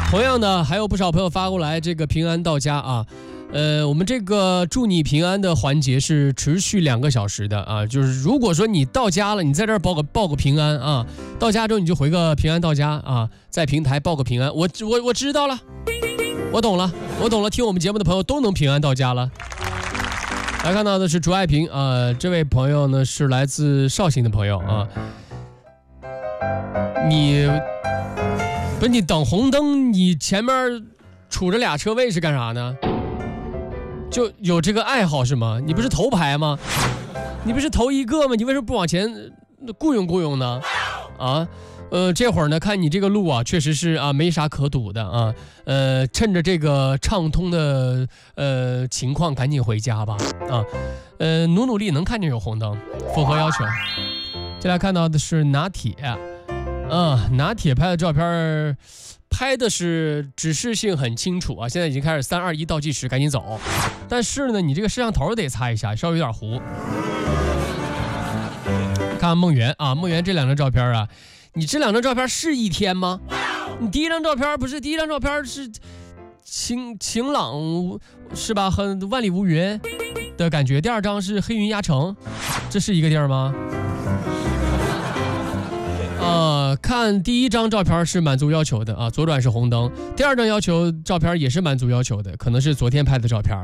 同样的，还有不少朋友发过来这个平安到家啊。我们这个祝你平安的环节是持续2个小时的啊，就是如果说你到家了，你在这儿报个平安啊，到家之后你就回个平安到家啊，在平台报个平安。我知道了，我懂了，听我们节目的朋友都能平安到家了。来看到的是卓爱平啊，这位朋友呢是来自绍兴的朋友啊，你等红灯，你前面杵着俩车位是干啥呢？就有这个爱好是吗？你不是头排吗？你不是头一个吗？你为什么不往前雇佣呢？啊，这会儿呢，看你这个路啊，确实是啊，没啥可堵的啊。趁着这个畅通的情况，赶紧回家吧啊。努力能看见有红灯，符合要求。接下来看到的是拿铁，拿铁拍的照片。拍的是指示性很清楚啊，现在已经开始3、2、1倒计时，赶紧走。但是呢，你这个摄像头得擦一下，稍微有点糊。看看梦圆啊，梦圆这2张照片啊，你这2张照片是一天吗？你第一张照片是晴朗是吧？很万里无云的感觉。第2张是黑云压城，这是一个地儿吗？看第1张照片是满足要求的啊，左转是红灯。第2张照片也是满足要求的，可能是昨天拍的照片。